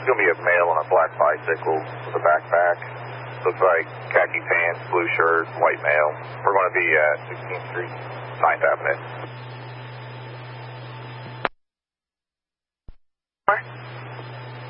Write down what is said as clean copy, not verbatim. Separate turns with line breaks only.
going to be a male on a black bicycle with a backpack. Looks like khaki pants, blue shirt, white male. We're going to be at 16th Street, 9th Avenue.